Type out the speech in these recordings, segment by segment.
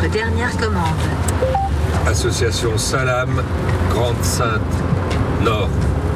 dernière commande. Association Salam, Grande-Sainte, Nord.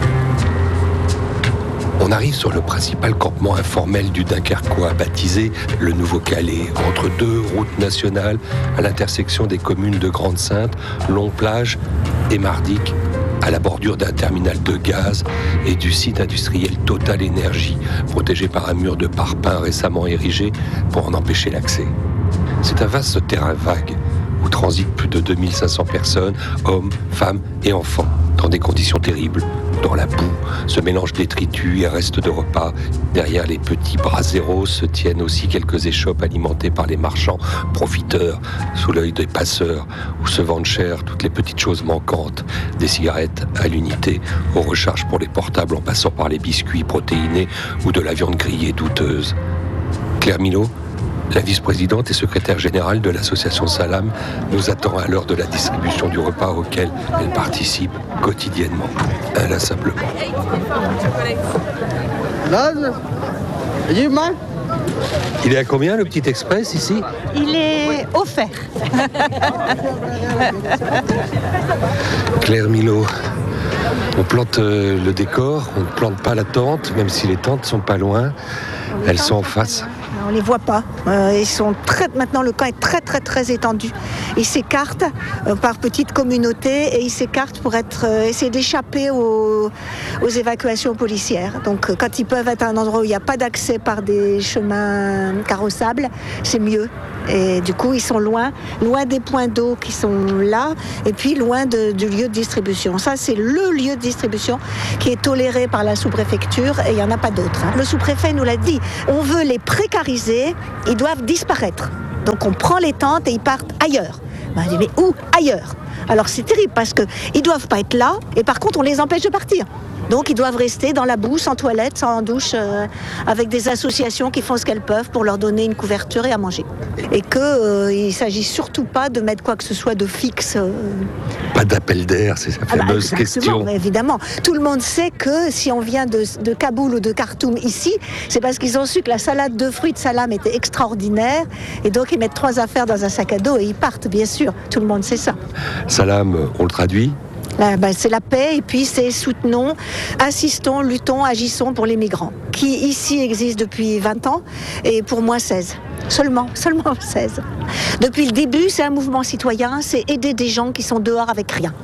On arrive sur le principal campement informel du Dunkerquois, baptisé le Nouveau-Calais, entre deux routes nationales à l'intersection des communes de Grande-Sainte, Long-Plage et Mardic, à la bordure d'un terminal de gaz et du site industriel Total Énergie, protégé par un mur de parpaing récemment érigé pour en empêcher l'accès. C'est un vaste terrain vague où transitent plus de 2500 personnes, hommes, femmes et enfants, dans des conditions terribles. Dans la boue se mélangent détritus et restes de repas. Derrière les petits braseros se tiennent aussi quelques échoppes alimentées par les marchands profiteurs, sous l'œil des passeurs, où se vendent cher toutes les petites choses manquantes, des cigarettes à l'unité, aux recharges pour les portables en passant par les biscuits protéinés ou de la viande grillée douteuse. Claire Milot, la vice-présidente et secrétaire générale de l'association Salam, nous attend à l'heure de la distribution du repas auquel elle participe quotidiennement, inlassablement. Il est à combien le petit express ici ? Il est offert. Claire Milot, on plante le décor, on ne plante pas la tente, même si les tentes sont pas loin, elles sont en face. On les voit pas. Ils sont maintenant le camp est très étendu. Ils s'écartent par petites communautés et ils s'écartent pour essayer d'échapper aux évacuations policières. Donc quand ils peuvent être à un endroit où il n'y a pas d'accès par des chemins carrossables, c'est mieux. Et du coup, ils sont loin des points d'eau qui sont là, et puis loin du lieu de distribution. Ça, c'est le lieu de distribution qui est toléré par la sous-préfecture, et il n'y en a pas d'autre. Le sous-préfet nous l'a dit. On veut les précariser, ils doivent disparaître. Donc on prend les tentes et ils partent ailleurs. On dit, mais où ? Ailleurs. Alors c'est terrible parce qu'ils ne doivent pas être là, et par contre on les empêche de partir. Donc ils doivent rester dans la boue, sans toilette, sans douche, avec des associations qui font ce qu'elles peuvent pour leur donner une couverture et à manger. Et qu'il ne s'agit surtout pas de mettre quoi que ce soit de fixe. Pas d'appel d'air, c'est sa fameuse question. Évidemment. Tout le monde sait que si on vient de Kaboul ou de Khartoum ici, c'est parce qu'ils ont su que la salade de fruits de Salam était extraordinaire. Et donc ils mettent 3 affaires dans un sac à dos et ils partent, bien sûr. Tout le monde sait ça. Salam, on le traduit ? C'est la paix, et puis c'est soutenons, assistons, luttons, agissons pour les migrants, qui ici existent depuis 20 ans, et pour moi 16. Seulement 16. Depuis le début, c'est un mouvement citoyen, c'est aider des gens qui sont dehors avec rien.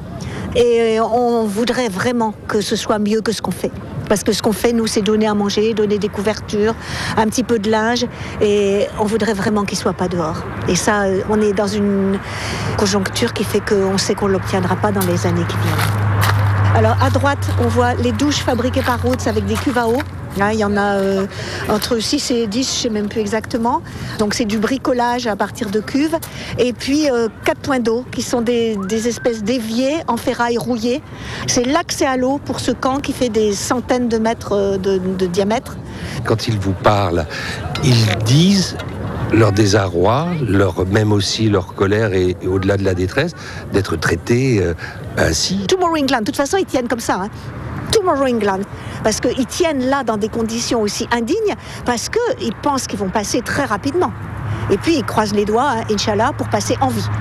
Et on voudrait vraiment que ce soit mieux que ce qu'on fait. Parce que ce qu'on fait, nous, c'est donner à manger, donner des couvertures, un petit peu de linge, et on voudrait vraiment qu'ils ne soient pas dehors. Et ça, on est dans une conjoncture qui fait qu'on sait qu'on ne l'obtiendra pas dans les années qui viennent. Alors, à droite, on voit les douches fabriquées par Roots avec des cuves à eau. Là, il y en a entre 6 et 10, je ne sais même plus exactement. Donc c'est du bricolage à partir de cuves. Et puis 4 points d'eau qui sont des espèces d'éviers en ferraille rouillée. C'est l'accès à l'eau pour ce camp qui fait des centaines de mètres de diamètre. Quand ils vous parlent, ils disent leur désarroi, même aussi leur colère et au-delà de la détresse, d'être traités ainsi. Tomorrow England, de toute façon, ils tiennent comme ça. Tomorrow England, parce qu'ils tiennent là dans des conditions aussi indignes, parce qu'ils pensent qu'ils vont passer très rapidement. Et puis ils croisent les doigts, Inch'Allah, pour passer en vie.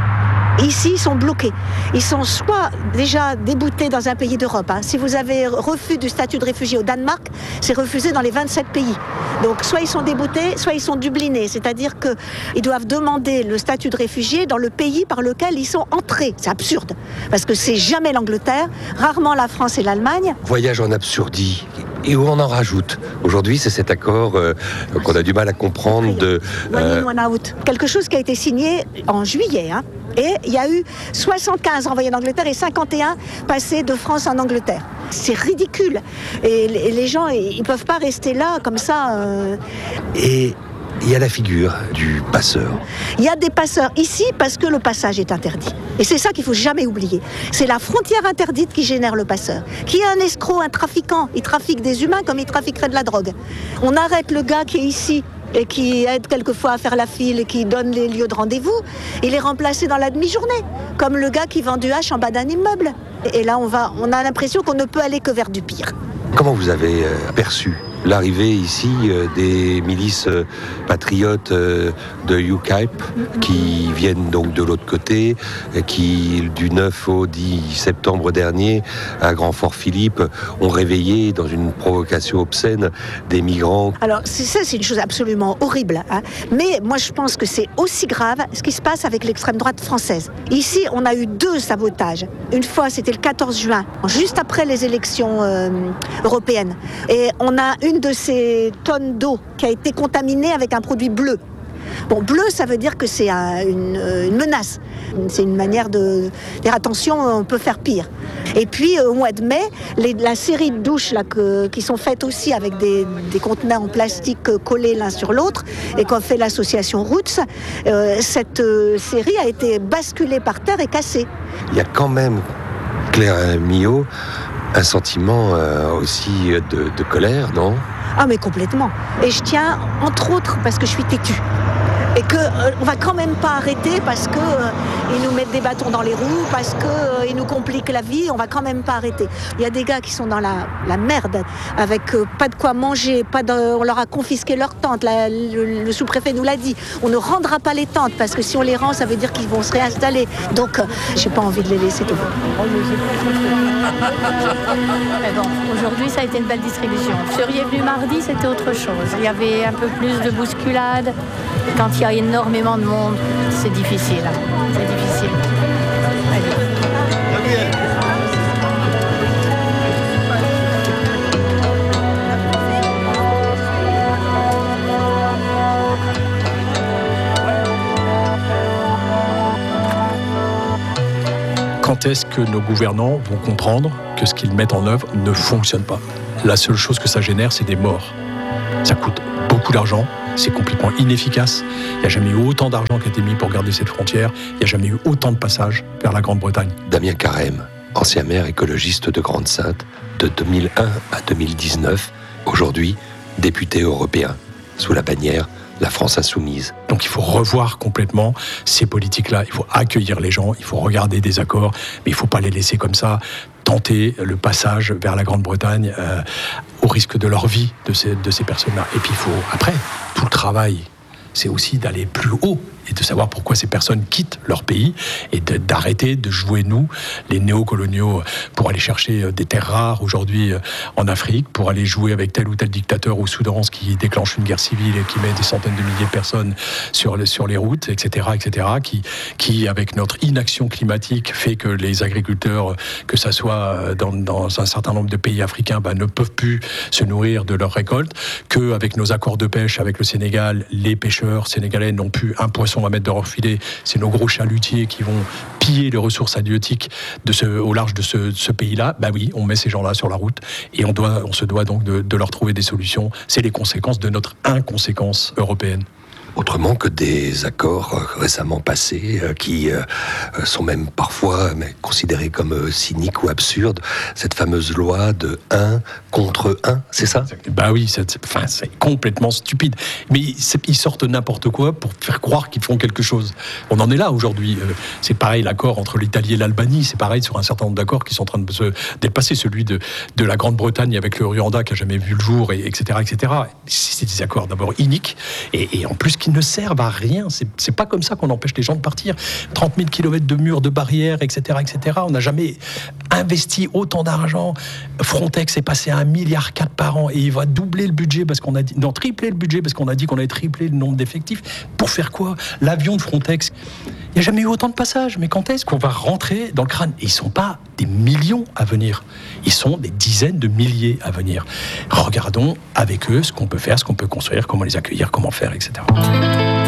Ici, ils sont bloqués. Ils sont soit déjà déboutés dans un pays d'Europe. Si vous avez refus du statut de réfugié au Danemark, c'est refusé dans les 27 pays. Donc soit ils sont déboutés, soit ils sont dublinés. C'est-à-dire qu'ils doivent demander le statut de réfugié dans le pays par lequel ils sont entrés. C'est absurde, parce que c'est jamais l'Angleterre, rarement la France et l'Allemagne. Voyage en absurdie. Et où on en rajoute. Aujourd'hui, c'est cet accord qu'on a du mal à comprendre de... One in, one out. Quelque chose qui a été signé en juillet. Et il y a eu 75 envoyés d'Angleterre et 51 passés de France en Angleterre. C'est ridicule. Et les gens, ils ne peuvent pas rester là comme ça. Et il y a la figure du passeur. Il y a des passeurs ici parce que le passage est interdit. Et c'est ça qu'il ne faut jamais oublier. C'est la frontière interdite qui génère le passeur. Qui est un escroc, un trafiquant. Il trafique des humains comme il trafiquerait de la drogue. On arrête le gars qui est ici et qui aide quelquefois à faire la file et qui donne les lieux de rendez-vous. Il est remplacé dans la demi-journée, comme le gars qui vend du hache en bas d'un immeuble. Et là, on a l'impression qu'on ne peut aller que vers du pire. Comment vous avez perçu l'arrivée ici des milices patriotes de UKIP qui viennent donc de l'autre côté, qui du 9 au 10 septembre dernier à Grand-Fort-Philippe ont réveillé dans une provocation obscène des migrants. Alors c'est une chose absolument horrible, hein. Mais moi je pense que c'est aussi grave ce qui se passe avec l'extrême droite française. Ici on a eu 2 sabotages. Une fois c'était le 14 juin, juste après les élections européennes. Et on a une de ces tonnes d'eau qui a été contaminée avec un produit bleu. Bon, bleu, ça veut dire que c'est une menace. C'est une manière de dire attention, on peut faire pire. Et puis, au mois de mai, la série de douches là, qui sont faites aussi avec des conteneurs en plastique collés l'un sur l'autre et qu'a fait l'association Roots, cette série a été basculée par terre et cassée. Il y a quand même, Claire Millot, un sentiment aussi de colère, non ? Ah mais complètement. Et je tiens, entre autres, parce que je suis têtue. Et qu'on va quand même pas arrêter parce qu'ils nous mettent des bâtons dans les roues, parce qu'ils nous compliquent la vie, on va quand même pas arrêter. Il y a des gars qui sont dans la merde, avec pas de quoi manger, on leur a confisqué leurs tentes, le sous-préfet nous l'a dit. On ne rendra pas les tentes, parce que si on les rend, ça veut dire qu'ils vont se réinstaller. Donc, j'ai pas envie de les laisser tomber. Mais bon, aujourd'hui, ça a été une belle distribution. Vous seriez venu mardi, c'était autre chose. Il y avait un peu plus de bousculade. Quand il y a énormément de monde, c'est difficile. C'est difficile. Quand est-ce que nos gouvernants vont comprendre que ce qu'ils mettent en œuvre ne fonctionne pas ? La seule chose que ça génère, c'est des morts. Ça coûte beaucoup d'argent, c'est complètement inefficace. Il n'y a jamais eu autant d'argent qui a été mis pour garder cette frontière. Il n'y a jamais eu autant de passages vers la Grande-Bretagne. Damien Carême, ancien maire écologiste de Grande-Synthe, de 2001 à 2019, aujourd'hui député européen, sous la bannière La France Insoumise. Donc il faut revoir complètement ces politiques-là. Il faut accueillir les gens, il faut regarder des accords, mais il ne faut pas les laisser comme ça tenter le passage vers la Grande-Bretagne au risque de leur vie de ces personnes-là. Et puis il faut, après, tout le travail, c'est aussi d'aller plus haut et de savoir pourquoi ces personnes quittent leur pays et d'arrêter de jouer, nous, les néocoloniaux, pour aller chercher des terres rares aujourd'hui en Afrique, pour aller jouer avec tel ou tel dictateur au Soudan, ce qui déclenche une guerre civile et qui met des centaines de milliers de personnes sur les routes, etc., qui, avec notre inaction climatique, fait que les agriculteurs, que ça soit dans un certain nombre de pays africains, ne peuvent plus se nourrir de leurs récoltes, qu'avec nos accords de pêche avec le Sénégal, les pêcheurs sénégalais n'ont plus un poisson à mettre dans leur filet. C'est nos gros chalutiers qui vont piller les ressources halieutiques au large de ce pays-là. Oui, on met ces gens-là sur la route et on se doit donc de leur trouver des solutions. C'est les conséquences de notre inconséquence européenne. Autrement que des accords récemment passés qui sont même parfois considérés comme cyniques ou absurdes. Cette fameuse loi de 1 contre 1, c'est ça ? Oui, c'est complètement stupide. Mais ils sortent n'importe quoi pour faire croire qu'ils font quelque chose. On en est là aujourd'hui. C'est pareil, l'accord entre l'Italie et l'Albanie, c'est pareil sur un certain nombre d'accords qui sont en train d'être passés. Celui de la Grande-Bretagne avec le Rwanda qui n'a jamais vu le jour, etc., etc. C'est des accords d'abord iniques et en plus qui ne servent à rien. C'est pas comme ça qu'on empêche les gens de partir. 30 000 kilomètres de murs, de barrières, etc., etc. On n'a jamais investi autant d'argent. Frontex est passé à 1,4 milliard par an et il va doubler le budget tripler le budget parce qu'on a dit qu'on allait tripler le nombre d'effectifs. Pour faire quoi ? L'avion de Frontex, il n'y a jamais eu autant de passages. Mais quand est-ce qu'on va rentrer dans le crâne ? Et ils ne sont pas des millions à venir. Ils sont des dizaines de milliers à venir. Regardons avec eux ce qu'on peut faire, ce qu'on peut construire, comment les accueillir, comment faire, etc.